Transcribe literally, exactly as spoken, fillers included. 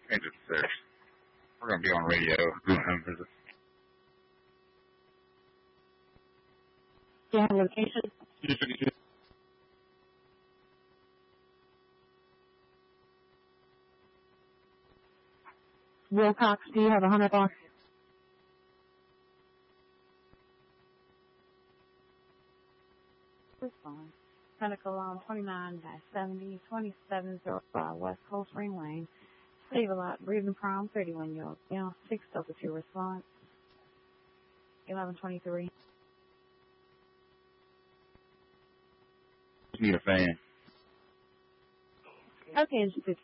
Change it to six. We're going to be on radio. Home visit. Do you have a location? two fifty-two. Wilcox, do you have a hundred block? Response. Pinnacle on twenty-nine seventy, twenty-seven oh five West Coast Spring Lane. Save a lot. Breathing Prom, thirty-one year old. Now, six Delta two response. eleven twenty-three. Need a fan. Okay, it's